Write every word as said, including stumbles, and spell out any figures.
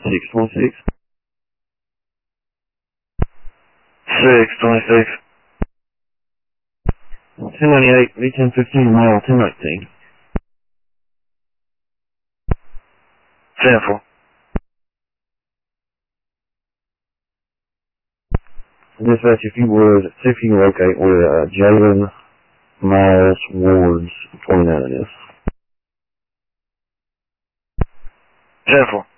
six twenty-six. six twenty-six. ten ninety-eight, V ten fifteen, mile ten nineteen. ten four. Dispatch, if you would, see if you can locate where uh, Jalen Miles Ward's twenty-nine is. ten four.